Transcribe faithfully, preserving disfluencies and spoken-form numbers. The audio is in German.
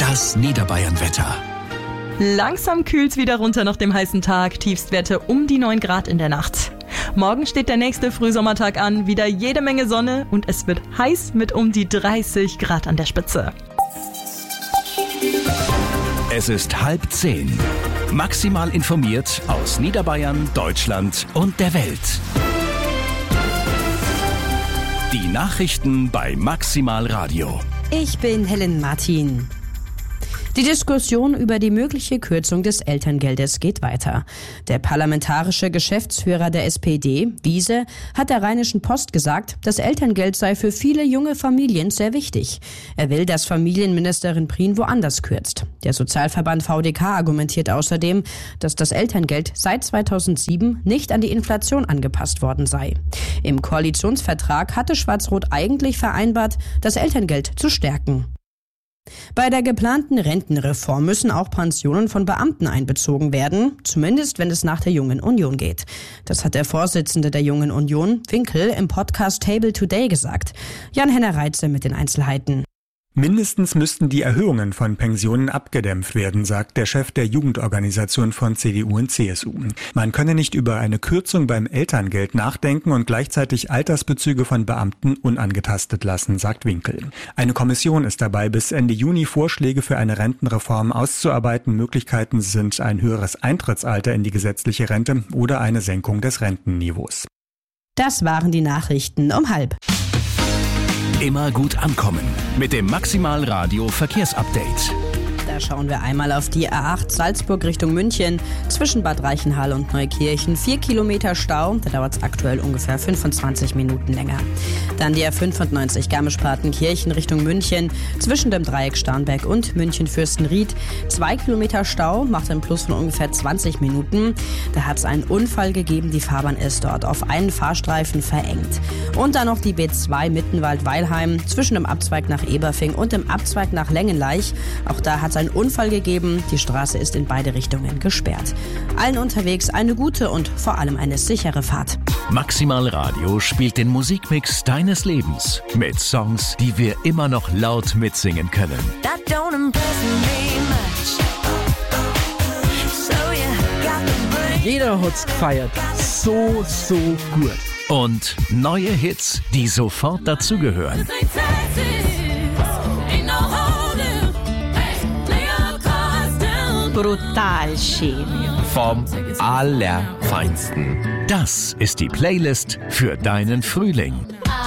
Das Niederbayern-Wetter. Langsam kühlt's wieder runter nach dem heißen Tag. Tiefstwerte um die neun Grad in der Nacht. Morgen steht der nächste Frühsommertag an. Wieder jede Menge Sonne und es wird heiß mit um die dreißig Grad an der Spitze. Es ist halb zehn. Maximal informiert aus Niederbayern, Deutschland und der Welt. Die Nachrichten bei Maximal Radio. Ich bin Helen Martin. Die Diskussion über die mögliche Kürzung des Elterngeldes geht weiter. Der parlamentarische Geschäftsführer der S P D, Wiese, hat der Rheinischen Post gesagt, das Elterngeld sei für viele junge Familien sehr wichtig. Er will, dass Familienministerin Prien woanders kürzt. Der Sozialverband V D K argumentiert außerdem, dass das Elterngeld seit zweitausendsieben nicht an die Inflation angepasst worden sei. Im Koalitionsvertrag hatte Schwarz-Rot eigentlich vereinbart, das Elterngeld zu stärken. Bei der geplanten Rentenreform müssen auch Pensionen von Beamten einbezogen werden, zumindest wenn es nach der Jungen Union geht. Das hat der Vorsitzende der Jungen Union, Winkel, im Podcast Table Today gesagt. Jan-Henner Reitze mit den Einzelheiten. Mindestens müssten die Erhöhungen von Pensionen abgedämpft werden, sagt der Chef der Jugendorganisation von C D U und C S U. Man könne nicht über eine Kürzung beim Elterngeld nachdenken und gleichzeitig Altersbezüge von Beamten unangetastet lassen, sagt Winkel. Eine Kommission ist dabei, bis Ende Juni Vorschläge für eine Rentenreform auszuarbeiten. Möglichkeiten sind ein höheres Eintrittsalter in die gesetzliche Rente oder eine Senkung des Rentenniveaus. Das waren die Nachrichten um halb. Immer gut ankommen mit dem Maximal Radio Verkehrsupdate. Da schauen wir einmal auf die A acht Salzburg Richtung München. Zwischen Bad Reichenhall und Neukirchen vier Kilometer Stau. Da dauert es aktuell ungefähr fünfundzwanzig Minuten länger. Dann die A fünfundneunzig Garmisch-Partenkirchen Richtung München. Zwischen dem Dreieck Starnberg und München-Fürstenried. zwei Kilometer Stau, macht einen Plus von ungefähr zwanzig Minuten. Da hat es einen Unfall gegeben. Die Fahrbahn ist dort auf einen Fahrstreifen verengt. Und dann noch die B zwei Mittenwald-Weilheim. Zwischen dem Abzweig nach Eberfing und dem Abzweig nach Lengenlaich. Auch da hat es einen Unfall gegeben. Die Straße ist in beide Richtungen gesperrt. Allen unterwegs eine gute und vor allem eine sichere Fahrt. Maximal Radio spielt den Musikmix deines Lebens mit Songs, die wir immer noch laut mitsingen können. Jeder hat's gefeiert. So, so gut. Und neue Hits, die sofort dazugehören. Brutal schön. Vom Allerfeinsten. Das ist die Playlist für deinen Frühling.